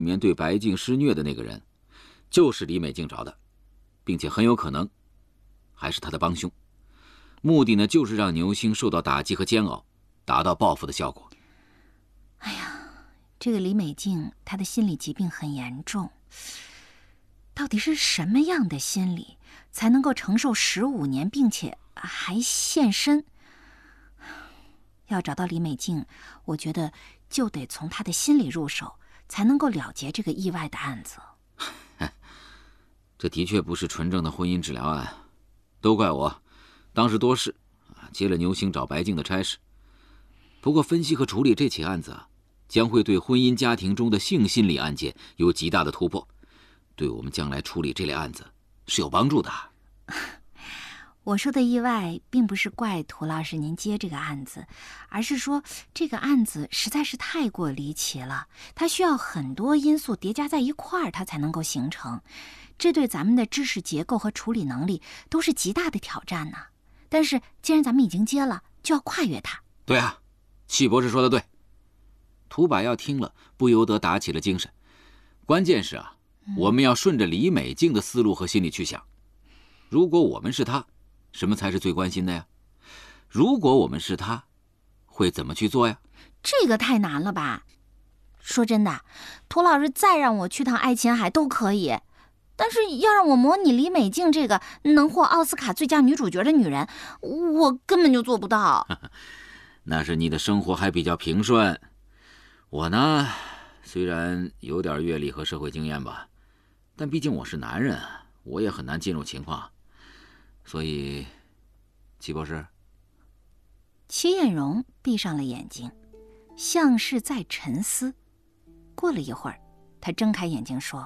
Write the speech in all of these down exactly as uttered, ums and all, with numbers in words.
里面对白净施虐的那个人，就是李美静找的，并且很有可能还是他的帮凶。目的呢，就是让牛星受到打击和煎熬，达到报复的效果。 哎呀，这个李美静她的心理疾病很严重，到底是什么样的心理才能够承受十五年，并且还现身？要找到李美静，我觉得就得从她的心理入手，才能够了结这个意外的案子。 这的确不是纯正的婚姻治疗案，都怪我当时多事，接了牛星找白净的差事。不过分析和处理这起案子啊，将会对婚姻家庭中的性心理案件有极大的突破，对我们将来处理这类案子是有帮助的。 我说的意外并不是怪涂老师您接这个案子，而是说这个案子实在是太过离奇了，它需要很多因素叠加在一块儿，它才能够形成。这对咱们的知识结构和处理能力都是极大的挑战呢。但是既然咱们已经接了，就要跨越它。 对啊，戚博士说的对。涂百耀听了不由得打起了精神。关键是啊，嗯、我们要顺着李美静的思路和心理去想。如果我们是她，什么才是最关心的呀？如果我们是他，会怎么去做呀？ 这个太难了吧？说真的，涂老师再让我去趟爱琴海都可以，但是要让我模拟李美静这个能获奥斯卡最佳女主角的女人，我根本就做不到。 那是你的生活还比较平顺，我呢，虽然有点阅历和社会经验吧，但毕竟我是男人，我也很难进入情况。所以，戚博士。 戚艳荣闭上了眼睛，像是在沉思。过了一会儿，他睁开眼睛说：“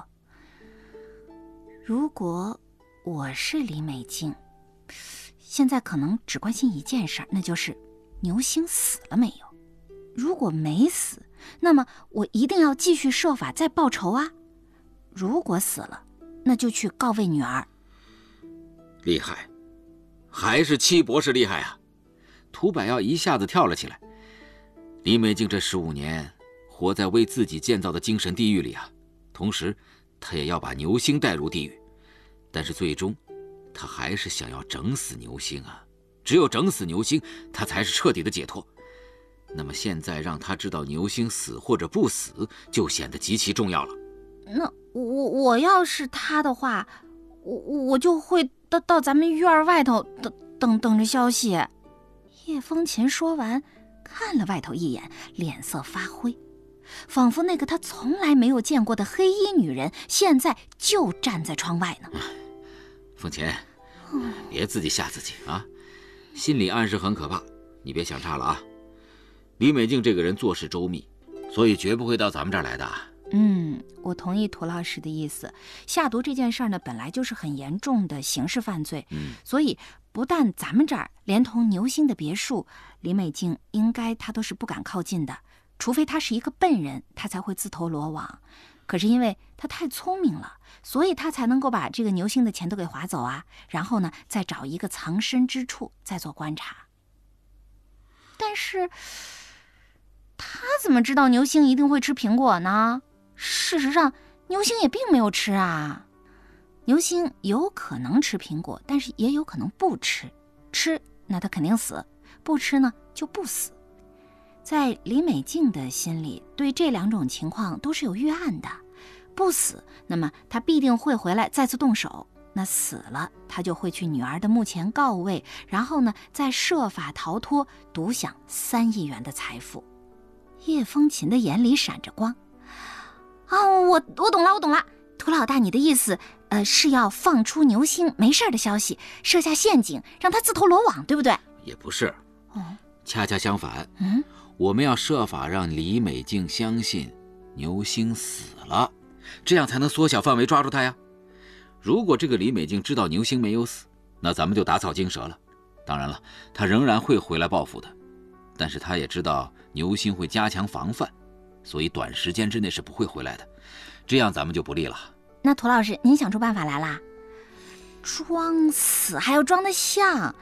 如果我是李美静，现在可能只关心一件事，那就是牛星死了没有。如果没死，那么我一定要继续设法再报仇啊。如果死了，那就去告慰女儿。” 厉害，还是戚博士厉害啊！涂百耀一下子跳了起来。李美静这十五年活在为自己建造的精神地狱里啊，同时他也要把牛星带入地狱，但是最终他还是想要整死牛星啊！只有整死牛星，他才是彻底的解脱。那么现在让他知道牛星死或者不死，就显得极其重要了。 那我我要是他的话，我我就会到到咱们院外头等等等着消息。叶风琴说完，看了外头一眼，脸色发灰，仿佛那个他从来没有见过的黑衣女人，现在就站在窗外呢。 风琴，别自己吓自己啊！心理暗示很可怕，你别想差了啊！李美静这个人做事周密，所以绝不会到咱们这儿来的。 嗯，我同意涂老师的意思。下毒这件事呢，本来就是很严重的刑事犯罪， 嗯， 所以不但咱们这儿，连同牛星的别墅，李美静应该她都是不敢靠近的，除非她是一个笨人，她才会自投罗网。可是因为她太聪明了，所以她才能够把这个牛星的钱都给划走啊，然后呢，再找一个藏身之处，再做观察。但是她怎么知道牛星一定会吃苹果呢？事实上，牛星也并没有吃啊。牛星有可能吃苹果，但是也有可能不吃。吃，那他肯定死；不吃呢，就不死。在李美静的心里，对这两种情况都是有预案的。不死，那么他必定会回来再次动手；那死了，他就会去女儿的墓前告慰，然后呢，再设法逃脱，独享三亿元的财富。叶风琴的眼里闪着光。啊，我我懂了，我懂了。涂老大，你的意思，呃，是要放出牛星没事的消息，设下陷阱，让他自投罗网，对不对？ 也不是， 哦， 恰恰相反。 嗯， 我们要设法让李美静相信牛星死了，这样才能缩小范围抓住他呀。如果这个李美静知道牛星没有死，那咱们就打草惊蛇了。当然了，他仍然会回来报复的，但是他也知道牛星会加强防范，所以短时间之内是不会回来的，这样咱们就不利了。 那涂老师，您想出办法来啦？装死还要装得像，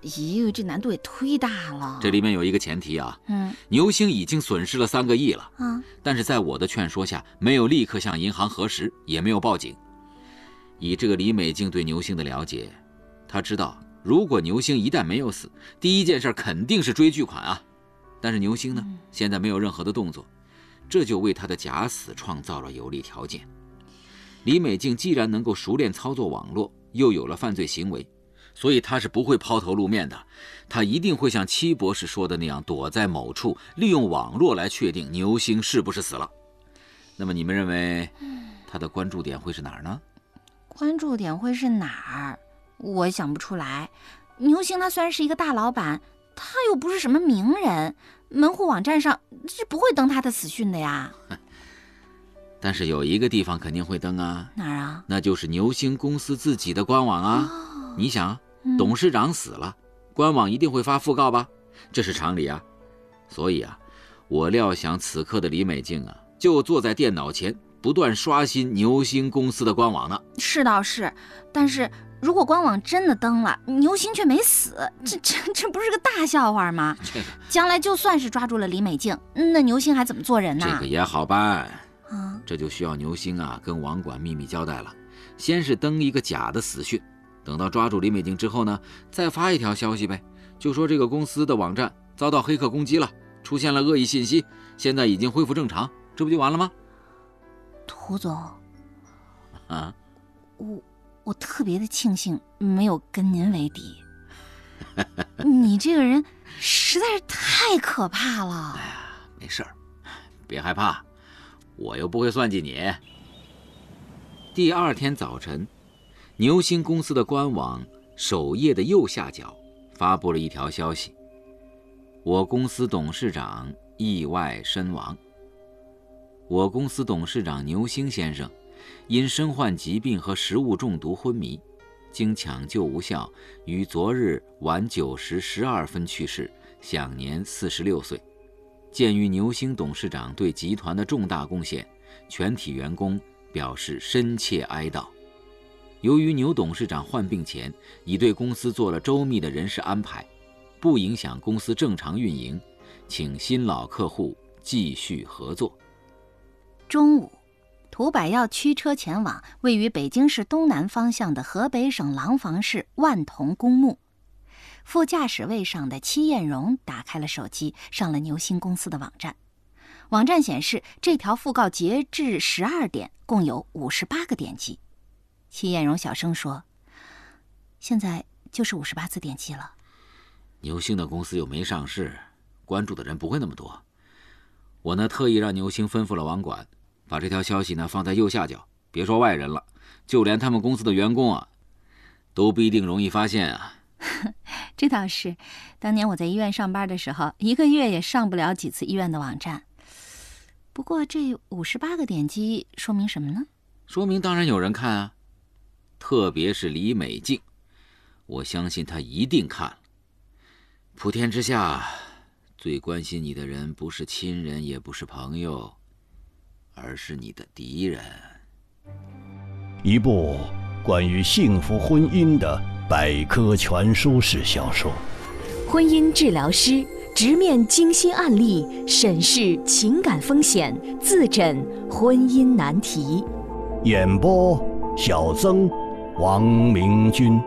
咦，这难度也忒大了。 这里面有一个前提啊， 嗯， 牛星已经损失了三个亿了啊， 但是在我的劝说下，没有立刻向银行核实，也没有报警。以这个李美静对牛星的了解，他知道如果牛星一旦没有死，第一件事肯定是追巨款啊。但是牛星呢，现在没有任何的动作，这就为他的假死创造了有利条件。李美静既然能够熟练操作网络，又有了犯罪行为，所以他是不会抛头露面的，他一定会像戚博士说的那样，躲在某处，利用网络来确定牛星是不是死了。那么你们认为他的关注点会是哪儿呢？ 关注点会是哪儿？我想不出来。牛星他虽然是一个大老板，他又不是什么名人，门户网站上是不会登他的死讯的呀。 但是有一个地方肯定会登啊。 哪儿啊？ 那就是牛星公司自己的官网啊。哦、你想，董事长死了，嗯、官网一定会发讣告吧？这是常理啊。所以啊，我料想此刻的李美静啊，就坐在电脑前，不断刷新牛星公司的官网呢。 是倒是，但是如果官网真的登了，牛星却没死，这这这不是个大笑话吗？ 这个将来就算是抓住了李美静，那牛星还怎么做人呢？ 这个也好办。 啊， 这就需要牛星啊跟网管秘密交代了。先是登一个假的死讯，等到抓住李美静之后呢，再发一条消息呗，就说这个公司的网站遭到黑客攻击了，出现了恶意信息，现在已经恢复正常，这不就完了吗？ 涂总， 啊， 我我特别的庆幸没有跟您为敌。你这个人实在是太可怕了。 哎呀，没事儿，别害怕。我又不会算计你。第二天早晨，牛星公司的官网首页的右下角发布了一条消息：我公司董事长意外身亡。我公司董事长牛星先生因身患疾病和食物中毒昏迷，经抢救无效，于昨日晚九时十二分去世，享年四十六岁。鉴于牛星董事长对集团的重大贡献，全体员工表示深切哀悼。由于牛董事长患病前已对公司做了周密的人事安排，不影响公司正常运营，请新老客户继续合作。 中午，涂百耀驱车前往位于北京市东南方向的河北省廊坊市万同公墓。副驾驶位上的戚艳荣打开了手机，上了牛星公司的网站。网站显示，这条讣告截至十二点，共有五十八个点击。戚艳荣小声说：“现在就是五十八次点击了。” 牛星的公司又没上市，关注的人不会那么多。我呢，特意让牛星吩咐了网管，把这条消息呢放在右下角，别说外人了，就连他们公司的员工啊，都不一定容易发现啊。 这倒是，当年我在医院上班的时候，一个月也上不了几次医院的网站。不过这五十八个点击说明什么呢？ 说明当然有人看啊，特别是李美静，我相信她一定看了。普天之下，最关心你的人不是亲人，也不是朋友，而是你的敌人。 一部关于幸福婚姻的百科全书式小说， 婚姻治疗师直面精心案例，审视情感风险，自诊婚姻难题。 演播小曾、王明君。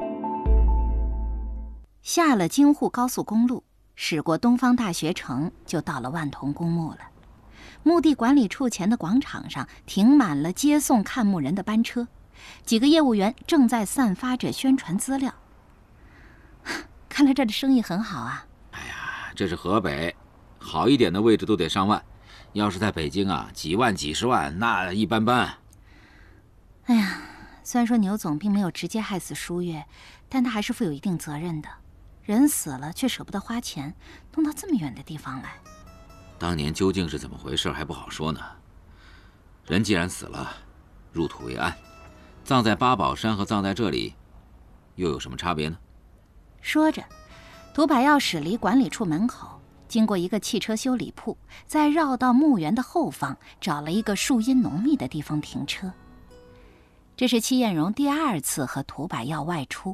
下了京沪高速公路，驶过东方大学城，就到了万同公墓了。墓地管理处前的广场上停满了接送看墓人的班车，几个业务员正在散发着宣传资料。看来这的生意很好啊。 哎呀，这是河北，好一点的位置都得上万，要是在北京啊，几万几十万那一般般。 哎呀，虽然说牛总并没有直接害死舒月，但他还是负有一定责任的。人死了却舍不得花钱，弄到这么远的地方来。 当年究竟是怎么回事还不好说呢。人既然死了，入土为安，葬在八宝山和葬在这里又有什么差别呢？ 说着，涂百耀驶离管理处门口，经过一个汽车修理铺，再绕到墓园的后方，找了一个树荫浓密的地方停车。这是戚艳荣第二次和涂百耀外出，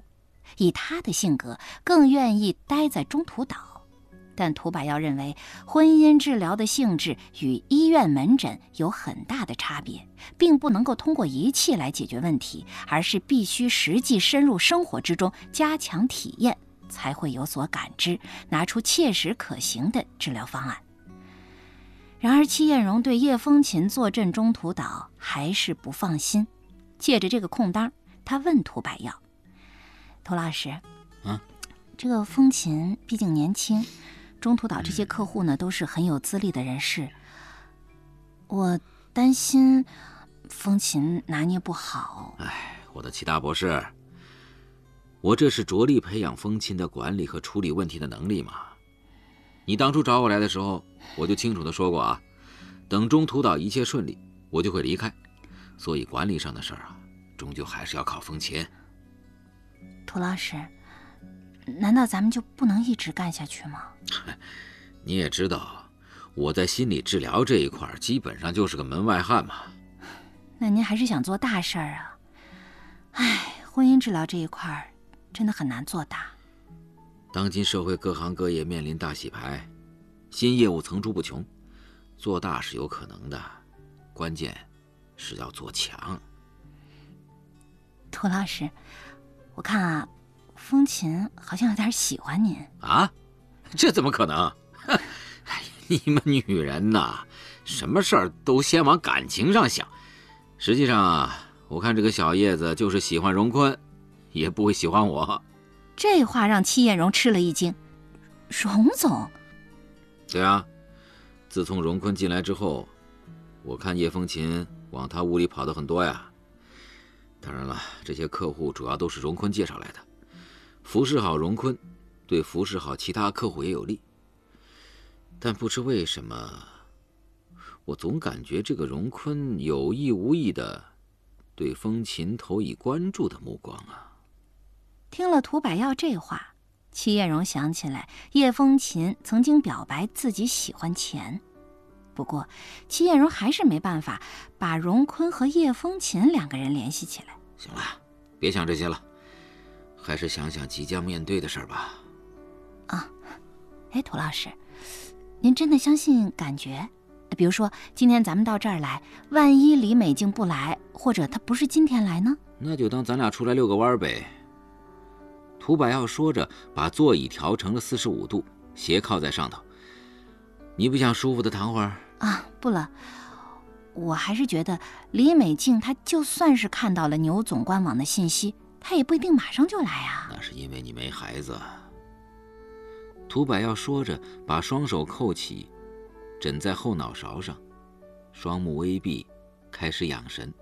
以他的性格，更愿意待在中途岛。但涂百耀认为，婚姻治疗的性质与医院门诊有很大的差别，并不能够通过仪器来解决问题，而是必须实际深入生活之中，加强体验，才会有所感知，拿出切实可行的治疗方案。然而戚艳荣对叶风琴坐镇中途岛还是不放心，借着这个空当，他问涂百耀：“涂老师， 嗯， 这个风琴毕竟年轻，中途岛这些客户呢都是很有资历的人士，我担心风琴拿捏不好。” 哎，我的戚大博士，我这是着力培养风琴的管理和处理问题的能力嘛。你当初找我来的时候，我就清楚地说过啊，等中途岛一切顺利，我就会离开。所以管理上的事儿啊，终究还是要靠风琴。 涂老师，难道咱们就不能一直干下去吗？ 你也知道，我在心理治疗这一块基本上就是个门外汉嘛。 那您还是想做大事儿啊？唉，婚姻治疗这一块真的很难做大。 当今社会各行各业面临大洗牌，新业务层出不穷，做大是有可能的，关键是要做强。 涂老师，我看啊，风琴好像有点喜欢您啊？这怎么可能？哎，你们女人呐，什么事儿都先往感情上想。实际上啊，我看这个小叶子就是喜欢荣坤，也不会喜欢我。 这话让戚艳荣吃了一惊。荣总？ 对啊，自从荣坤进来之后，我看叶风琴往他屋里跑的很多呀。当然了，这些客户主要都是荣坤介绍来的，服侍好荣坤，对服侍好其他客户也有利。但不知为什么，我总感觉这个荣坤有意无意的对风琴投以关注的目光啊。 听了涂百耀这话，戚艳荣想起来叶风琴曾经表白自己喜欢钱。不过戚艳荣还是没办法把荣坤和叶风琴两个人联系起来。 行了，别想这些了，还是想想即将面对的事儿吧。 啊，哎，涂老师，您真的相信感觉？比如说今天咱们到这儿来，万一李美静不来，或者她不是今天来呢？ 那就当咱俩出来遛个弯呗。涂百耀说着，把座椅调成了四十五度，斜靠在上头。你不想舒服的躺会儿？ 啊，不了，我还是觉得李美静她就算是看到了牛总官网的信息，她也不一定马上就来啊。 那是因为你没孩子。涂百耀说着，把双手扣起，枕在后脑勺上，双目微闭，开始养神。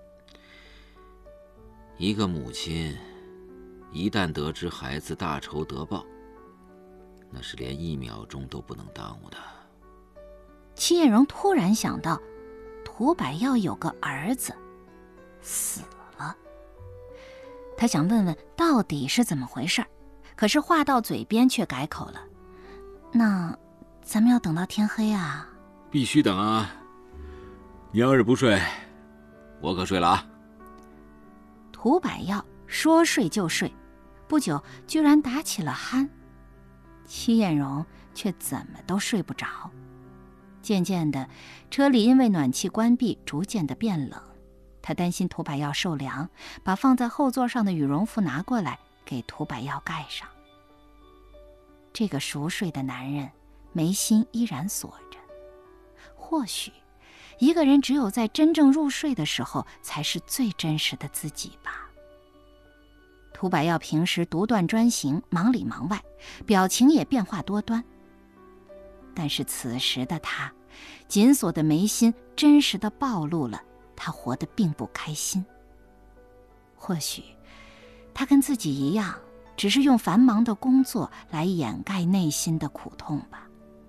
一个母亲一旦得知孩子大仇得报，那是连一秒钟都不能耽误的。 戚艳荣突然想到，涂百耀有个儿子死了，他想问问到底是怎么回事，可是话到嘴边却改口了。那咱们要等到天黑啊？ 必须等啊！你要是不睡，我可睡了啊！ 涂百耀说睡就睡，不久居然打起了鼾。戚艳荣却怎么都睡不着。渐渐的，车里因为暖气关闭，逐渐的变冷。他担心涂百耀受凉，把放在后座上的羽绒服拿过来给涂百耀盖上。这个熟睡的男人眉心依然锁着。或许一个人只有在真正入睡的时候，才是最真实的自己吧。涂百耀平时独断专行，忙里忙外，表情也变化多端。但是此时的他，紧锁的眉心真实的暴露了他活得并不开心。或许他跟自己一样，只是用繁忙的工作来掩盖内心的苦痛吧。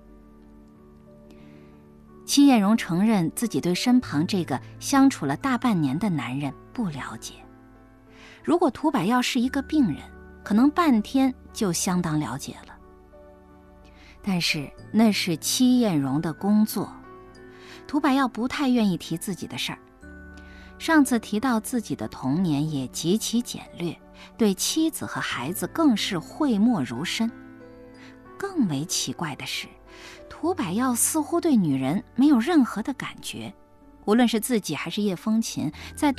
戚艳荣承认自己对身旁这个相处了大半年的男人不了解。如果涂百耀是一个病人，可能半天就相当了解了。但是那是戚艳荣的工作，涂百耀不太愿意提自己的事儿。上次提到自己的童年也极其简略， 对妻子和孩子更是讳莫如深。更为奇怪的是，涂百耀似乎对女人没有任何的感觉，无论是自己还是叶风琴，在